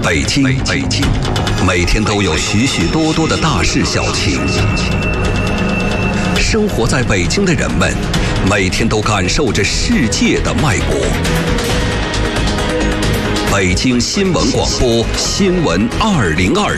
北京，每天都有许许多多的大事小情。生活在北京的人们，每天都感受着世界的脉搏。北京新闻广播，新闻2022。